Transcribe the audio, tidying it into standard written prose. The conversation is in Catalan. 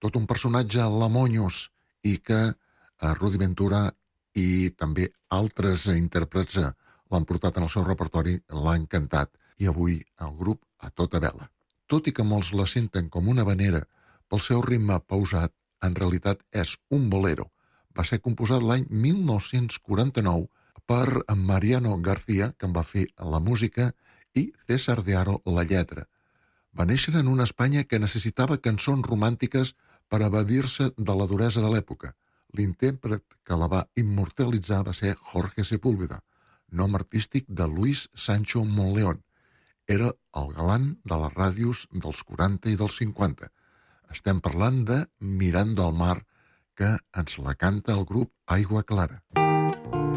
tot un personatge lamonyos i que Rudi Ventura i també altres intèrprets l'han portat en el seu repertori, l'han cantat, i avui el grup a tota vela. Tot i que molts la senten com una havanera pel seu ritme pausat, en realitat és un bolero. Va ser composat l'any 1949 per Mariano García, que en va fer la música, i César de Haro la lletra. Va néixer en una Espanya que necessitava cançons romàntiques per evadir-se de la duresa de l'època. L'intèrpret que la va immortalitzar va ser Jorge Sepúlveda, nom artístic de Luis Sancho Monleón. Era el galant de les ràdios dels 40 i dels 50. Estem parlant de Mirando al mar, que ens la canta el grup Aigua Clara.